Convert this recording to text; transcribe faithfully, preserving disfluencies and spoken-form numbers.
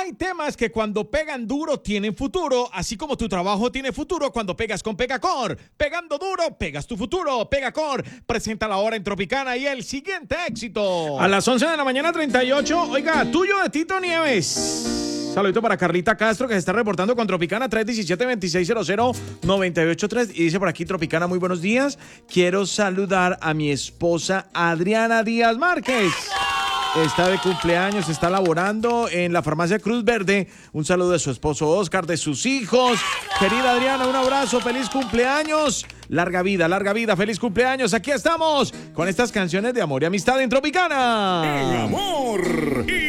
Hay temas que cuando pegan duro tienen futuro, así como tu trabajo tiene futuro cuando pegas con Pegacor. Pegando duro, pegas tu futuro. Pegacor presenta la hora en Tropicana y el siguiente éxito. A las once de la mañana, treinta y ocho. Oiga, tuyo de Tito Nieves. Saludito para Carlita Castro, que se está reportando con Tropicana tres diecisiete, veintiséis cero cero, noventa y ocho tres. Y dice por aquí, Tropicana, muy buenos días. Quiero saludar a mi esposa Adriana Díaz Márquez. Está de cumpleaños, está laborando en la farmacia Cruz Verde. Un saludo de su esposo Oscar, de sus hijos. Querida Adriana, un abrazo, feliz cumpleaños. Larga vida, larga vida, feliz cumpleaños. Aquí estamos con estas canciones de amor y amistad en Tropicana. El amor y